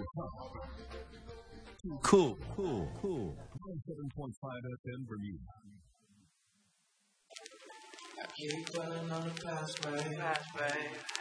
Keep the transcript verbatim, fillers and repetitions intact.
Cool, cool, cool. ninety-seven point five F M Bermuda. I keep running on the fast way.